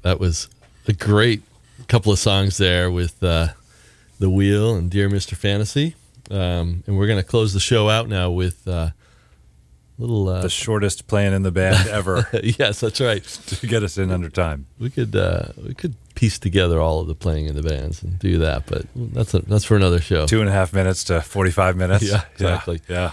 That was a great couple of songs there with The Wheel and Dear Mr. Fantasy. And we're going to close the show out now with little... the shortest playing in the band ever. Yes, that's right. To get us in under time. We could piece together all of the playing in the bands and do that, but that's for another show. 2.5 minutes to 45 minutes. Yeah, exactly. Yeah.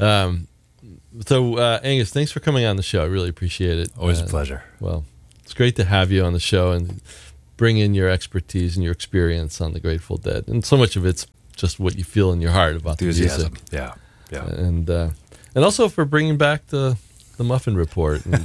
So, Angus, thanks for coming on the show. I really appreciate it. Always a pleasure. Well, it's great to have you on the show and bring in your expertise and your experience on the Grateful Dead. And so much of it's just what you feel in your heart about the music. Yeah. And also for bringing back the Muffin Report and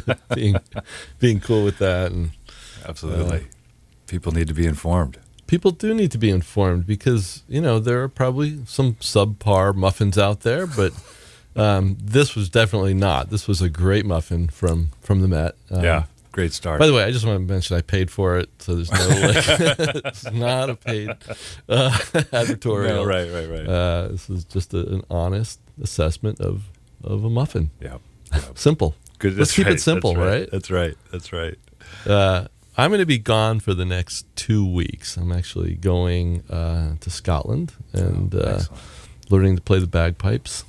being cool with that. And absolutely. People need to be informed. People do need to be informed because, there are probably some subpar muffins out there, but this was definitely not. This was a great muffin from the Met. Great start. By the way, I just want to mention I paid for it, so there's no it's not a paid advertorial. No, right. This is just an honest assessment of a muffin. Yeah. Simple. Good. Let's keep it simple, right? That's right. I'm going to be gone for the next 2 weeks. I'm actually going to Scotland and learning to play the bagpipes.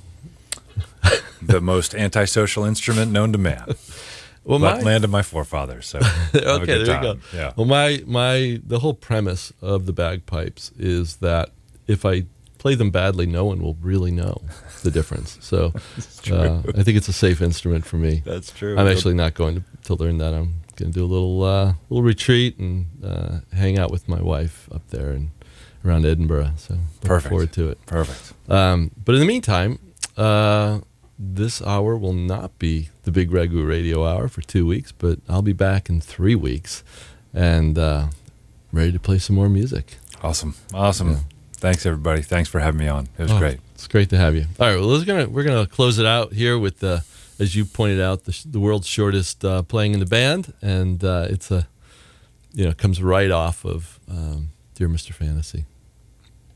The most antisocial instrument known to man. Well, land of my forefathers. So okay, there you go. Yeah. Well, the whole premise of the bagpipes is that if I play them badly, no one will really know the difference. So I think it's a safe instrument for me. That's true. I'm actually not going to learn that. I'm going to do a little retreat and hang out with my wife up there and around Edinburgh. So look forward to it. Perfect. But in the meantime, this hour will not be the Big Ragu Radio Hour for 2 weeks, but I'll be back in 3 weeks and ready to play some more music. Awesome. Yeah. Thanks, everybody. Thanks for having me on. It was great. It's great to have you. All right, well, we're gonna close it out here with, as you pointed out, the world's shortest playing in the band, and it's comes right off of Dear Mr. Fantasy.